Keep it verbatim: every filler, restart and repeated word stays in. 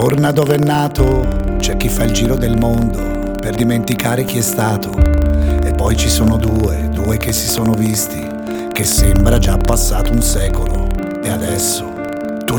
Torna dove è nato, c'è chi fa il giro del mondo per dimenticare chi è stato. E poi ci sono due, due che si sono visti, che sembra già passato un secolo. E adesso